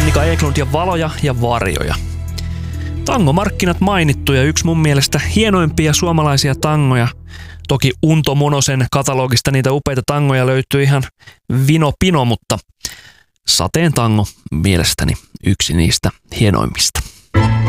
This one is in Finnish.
Annika Eklund ja Valoja ja varjoja. Tangomarkkinat mainittu ja yksi mun mielestä hienoimpia suomalaisia tangoja. Toki Unto Monosen katalogista niitä upeita tangoja löytyy ihan vino pino, mutta Sateen tango mielestäni yksi niistä hienoimmista.